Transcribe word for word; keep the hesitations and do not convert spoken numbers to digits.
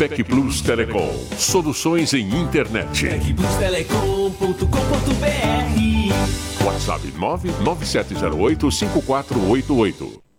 Tec Plus Telecom. Soluções em internet. tec plus telecom ponto com ponto b r. WhatsApp nove nove sete zero oito cinco quatro oito oito.